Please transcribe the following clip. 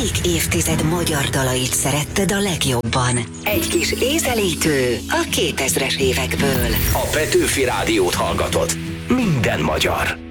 melyik évtized magyar dalait szeretted a legjobban? Egy kis ízelítő a 2000-es évekből. A Petőfi Rádiót hallgatod. Minden magyar.